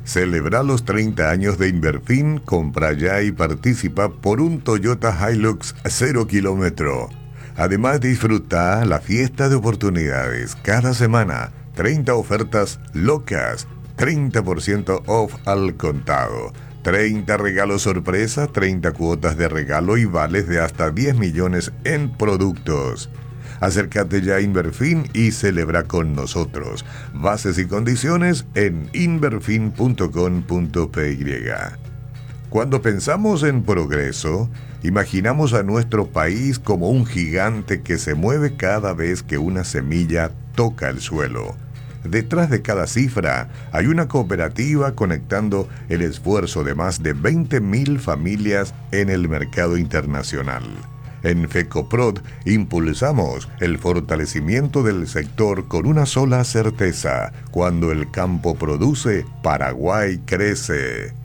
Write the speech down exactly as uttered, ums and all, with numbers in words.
Celebra los treinta años de Inverfin, compra ya y participa por un Toyota Hilux cero kilómetro. Además, disfruta la fiesta de oportunidades cada semana. treinta ofertas locas, treinta por ciento off al contado, treinta regalos sorpresa, treinta cuotas de regalo y vales de hasta diez millones en productos. Acércate ya a Inverfin y celebra con nosotros. Bases y condiciones en inverfin punto com punto p y. Cuando pensamos en progreso, imaginamos a nuestro país como un gigante que se mueve cada vez que una semilla toca el suelo. Detrás de cada cifra hay una cooperativa conectando el esfuerzo de más de veinte mil familias en el mercado internacional. En FECOPROD impulsamos el fortalecimiento del sector con una sola certeza: cuando el campo produce, Paraguay crece.